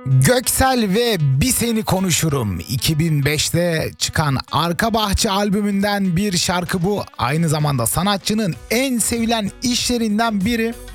Göksel ve Bir Seni Konuşurum 2005'te çıkan Arka Bahçe albümünden bir şarkı bu. Aynı zamanda sanatçının en sevilen işlerinden biri.